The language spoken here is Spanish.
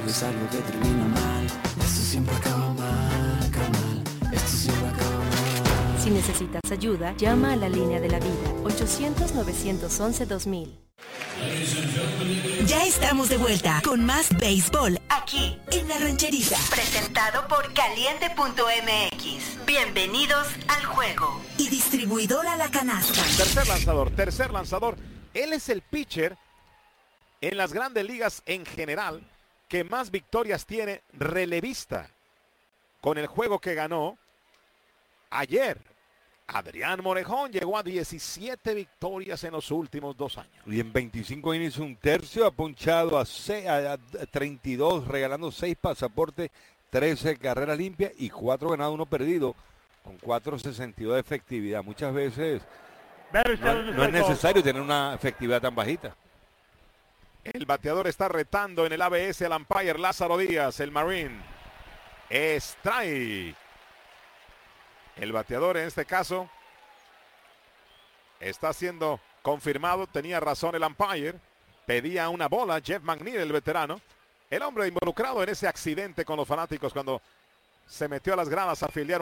es algo que termina mal. Esto siempre acaba mal, esto siempre acaba mal. Si necesitas ayuda, llama a la línea de la vida, 800-911-2000. Ya estamos de vuelta con más béisbol aquí en La Rancherita. Presentado por Caliente.mx. Bienvenidos al juego. Y distribuidora La Canasta. Tercer lanzador. Él es el pitcher en las grandes ligas en general que más victorias tiene relevista. Con el juego que ganó ayer, Adrián Morejón llegó a 17 victorias en los últimos 2 años. Y en 25 innings, un tercio, ha ponchado a 32, regalando 6 pasaportes, 13 carreras limpias y 4 ganados, 1 perdido, con 4.62 de efectividad. Muchas veces no es necesario tener una efectividad tan bajita. El bateador está retando en el ABS al umpire Lázaro Díaz, el Marine. Strike. El bateador en este caso está siendo confirmado. Tenía razón el umpire. Pedía una bola. Jeff McNeil, el veterano. El hombre involucrado en ese accidente con los fanáticos cuando se metió a las gradas a filiar